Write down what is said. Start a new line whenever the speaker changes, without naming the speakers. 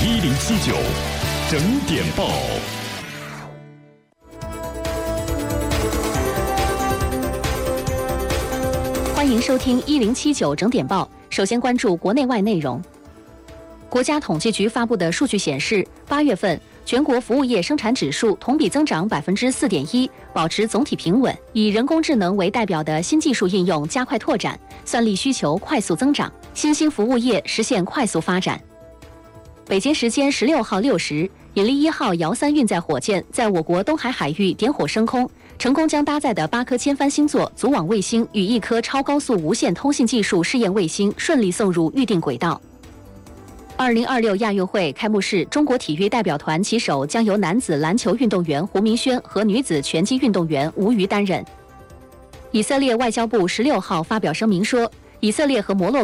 1079整点报。
欢迎收听1079整点报。首先关注国内外内容。国家统计局发布的数据显示，8月份全国服务业生产指数同比增长4.1%，保持总体平稳。以人工智能为代表的新技术应用加快拓展，算力需求快速增长，新兴服务业实现快速发展。北京时间16号6时，引力1号遥3运载火箭在我国东海海域点火升空，成功将搭载的8颗千帆星座组网卫星与1颗超高速无线通信技术试验卫星顺利送入预定轨道。2026亚运会开幕式，中国体育代表团旗手将由男子篮球运动员胡明轩和女子拳击运动员吴瑜担任。以色列外交部16号发表声明说，以色列和摩洛